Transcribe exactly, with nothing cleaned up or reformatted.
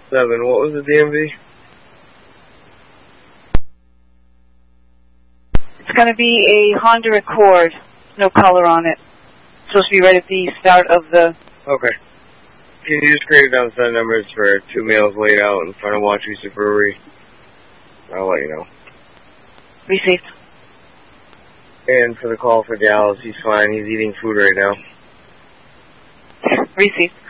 seven. What was the D M V? It's going to be a Honda Accord. No color on it. Supposed to be right at the start of the... Okay. Can you just create down set numbers for two males laid out in front of Wachusett Brewery? I'll let you know. Received. And for the call for Dallas, he's fine. He's eating food right now. Received.